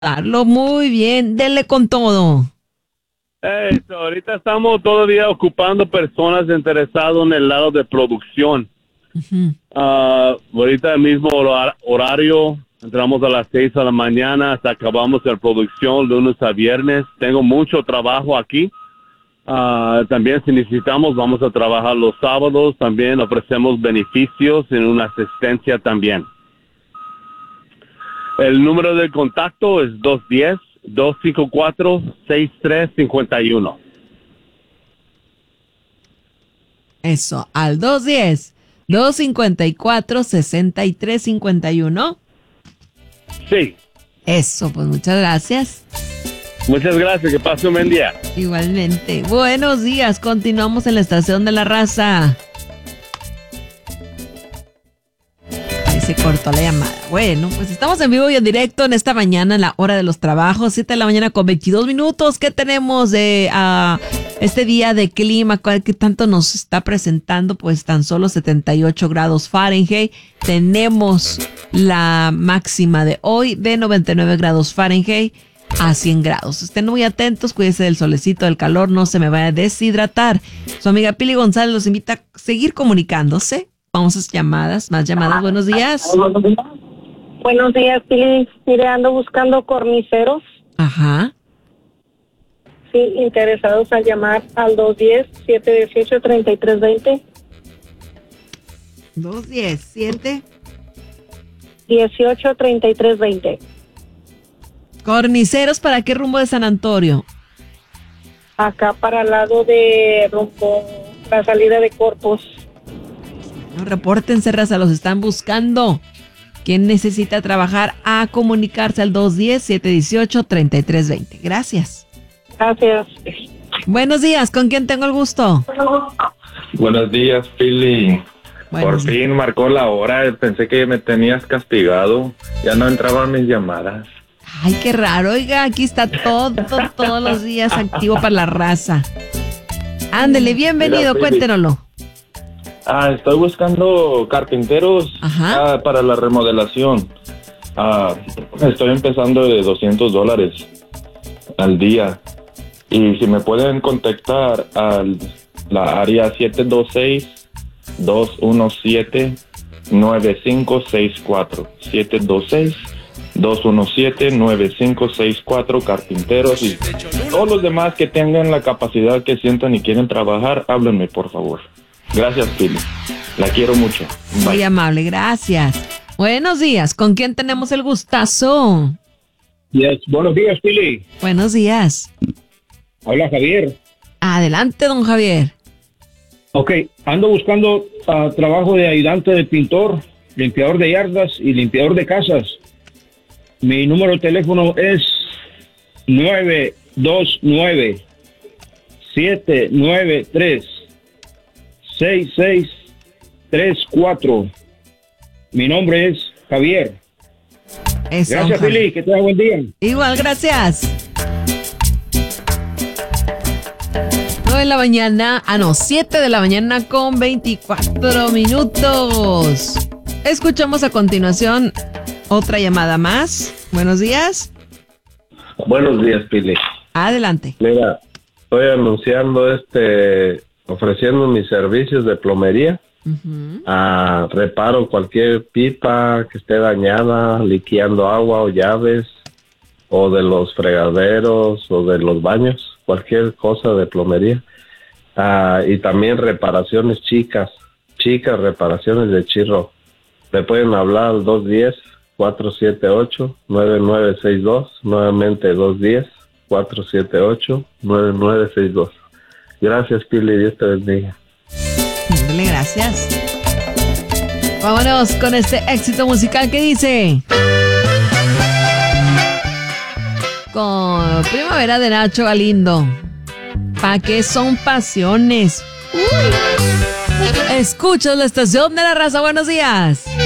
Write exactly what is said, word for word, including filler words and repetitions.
Darlo muy bien, denle con todo. Hey, so ahorita estamos todavía ocupando personas interesadas en el lado de producción. Uh-huh. Uh, ahorita mismo hor- horario, entramos a las seis de la mañana hasta acabamos la producción lunes a viernes. Tengo mucho trabajo aquí. Uh, también si necesitamos vamos a trabajar los sábados. También ofrecemos beneficios en una asistencia también. El número de contacto es dos uno cero, dos cinco cuatro, seis tres cinco uno. Eso, al dos uno cero, dos cinco cuatro, seis tres cinco uno. Sí. Eso, pues muchas gracias. Muchas gracias, que pase un buen día. Igualmente. Buenos días, continuamos en la estación de la raza. Ahí se cortó la llamada. Bueno, pues estamos en vivo y en directo en esta mañana, en la hora de los trabajos, siete de la mañana con veintidós minutos. ¿Qué tenemos de uh, este día de clima? ¿Qué tanto nos está presentando? Pues tan solo setenta y ocho grados Fahrenheit. Tenemos la máxima de hoy de noventa y nueve grados Fahrenheit a cien grados. Estén muy atentos, cuídense del solecito, del calor, no se me vaya a deshidratar. Su amiga Pili González los invita a seguir comunicándose. Vamos a llamadas, más llamadas. Buenos días. Buenos días, Pili. Mire, ando buscando corniceros. Ajá. Sí, interesados a llamar al dos uno cero, siete uno ocho, tres tres dos cero. dos uno cero, siete dieciocho, treinta y tres veinte. Corniceros, ¿para qué rumbo de San Antonio? Acá para el lado de rumbo, la salida de Corpus. No, repórtense, raza, los están buscando. ¿Quién necesita trabajar? A comunicarse al dos uno cero, siete uno ocho, tres tres dos cero. Gracias. Gracias. Buenos días, ¿con quién tengo el gusto? Buenos días, Pili. Buenos Por días. fin marcó la hora, pensé que me tenías castigado. Ya no entraban mis llamadas. Ay, qué raro, oiga, aquí está todo, todos los días activo para la raza. Ándele, bienvenido, Mira, cuéntenoslo. Ah, estoy buscando carpinteros Ajá. ah, para la remodelación. Ah, estoy empezando de doscientos dólares al día. Y si me pueden contactar a la área siete dos seis, dos uno siete, nueve cinco seis cuatro. siete dos seis, dos uno siete, nueve cinco seis cuatro, carpinteros y todos los demás que tengan la capacidad, que sientan y quieren trabajar, háblenme, por favor. Gracias, Pili. La quiero mucho. Bye. Muy amable, gracias. Buenos días, ¿con quién tenemos el gustazo? Yes. Buenos días, Pili. Buenos días. Habla Javier. Adelante, don Javier. Ok, ando buscando uh, trabajo de ayudante de pintor, limpiador de yardas y limpiador de casas. Mi número de teléfono es nueve dos nueve, siete nueve tres, seis seis tres cuatro. Mi nombre es Javier. Eso, Gracias, Javier. Pili, que tenga buen día. Igual, gracias. nueve de la mañana, ah no, siete de la mañana con veinticuatro minutos. Escuchamos a continuación otra llamada más. Buenos días. Buenos días, Pili. Adelante. Mira, estoy anunciando este, ofreciendo mis servicios de plomería. Uh-huh. Ah, reparo cualquier pipa que esté dañada, liqueando agua o llaves, o de los fregaderos o de los baños, cualquier cosa de plomería. Ah, y también reparaciones chicas, chicas reparaciones de chirro. Me pueden hablar al dos uno cero, cuatro siete ocho, nueve nueve seis dos, nuevamente dos uno cero, cuatro siete ocho, nueve nueve seis dos. Gracias, Pili, Dios te bendiga. Dale, gracias. Vámonos con este éxito musical que dice: con Primavera de Nacho Galindo. ¿Pa' qué son pasiones? Uy. Escuchas la estación de la raza. Buenos días.